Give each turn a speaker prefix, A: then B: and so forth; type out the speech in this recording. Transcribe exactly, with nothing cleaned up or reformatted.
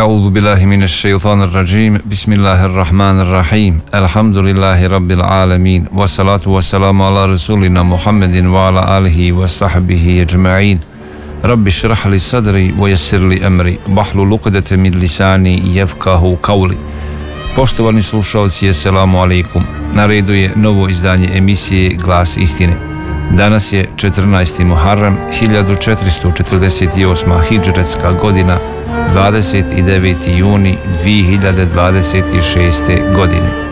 A: A'udhu billahi minash shaitanir rajim. Bismillahir rahmanir rahim. Alhamdulillahi rabbil alamin. Wassalatu wassalamu ala rasulina Muhammedin wa ala alihi wa sahbihi ajma'in. Rabbi shrah li sadri wa yassir li amri. Wahlul uqdatan min lisani yafqahu qawli. Poštovani slušalci, assalamu alaikum. Na redu je novo izdanje emisije Glas istine. Danas je četrnaesti Muharram, hiljadu četiristo četrdeset osma hidžretska godina, dvadeset deveti juni dvije hiljade dvadeset šeste godine.